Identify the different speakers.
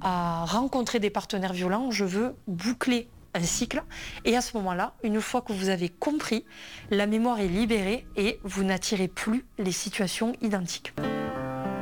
Speaker 1: à rencontrer des partenaires violents, je veux boucler un cycle. Et à ce moment-là, une fois que vous avez compris, la mémoire est libérée et vous n'attirez plus les situations identiques.